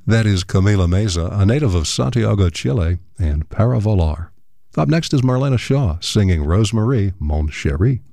That is Camila Meza, a native of Santiago, Chile, and Para Volar. Up next is Marlena Shaw singing Rosemarie, Mon Chéri.